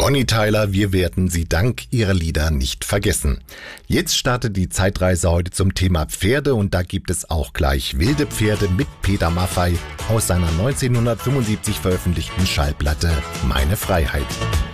Bonnie Tyler, wir werden Sie dank Ihrer Lieder nicht vergessen. Jetzt startet die Zeitreise heute zum Thema Pferde und da gibt es auch gleich Wilde Pferde mit Peter Maffay aus seiner 1975 veröffentlichten Schallplatte Meine Freiheit.